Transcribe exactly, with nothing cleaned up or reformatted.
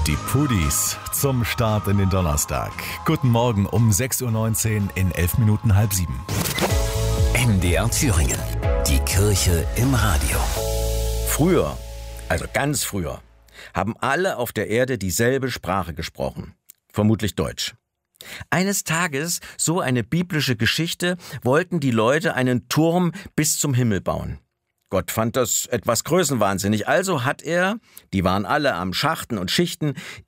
Die Pudis zum Start in den Donnerstag. Guten Morgen um sechs Uhr neunzehn in elf Minuten halb sieben. M D R Thüringen. Die Kirche im Radio. Früher, also ganz früher, haben alle auf der Erde dieselbe Sprache gesprochen. Vermutlich Deutsch. Eines Tages, so eine biblische Geschichte, wollten die Leute einen Turm bis zum Himmel bauen. Gott fand das etwas größenwahnsinnig, also hat er, die waren alle am Schachten und Schichten,